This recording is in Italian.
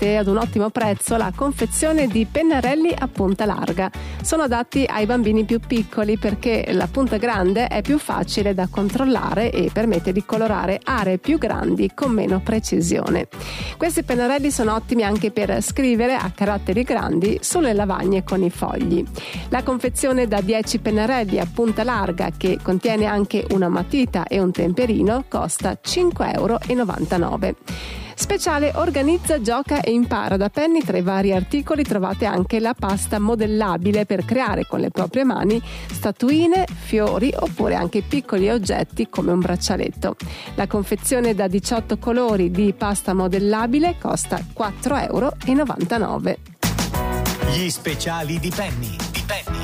offrite ad un ottimo prezzo la confezione di pennarelli a punta larga. Sono adatti ai bambini più piccoli perché la punta grande è più facile da controllare e permette di colorare aree più grandi con meno precisione. Questi pennarelli sono ottimi anche per scrivere a caratteri grandi sulle lavagne con i fogli. La confezione da 10 pennarelli a punta larga, che contiene anche una matita e un temperino, costa 5,99 €. Speciale Organizza, gioca e impara. Da Penny, tra i vari articoli trovate anche la pasta modellabile per creare con le proprie mani statuine, fiori oppure anche piccoli oggetti come un braccialetto. La confezione da 18 colori di pasta modellabile costa 4,99 €. Gli speciali di Penny.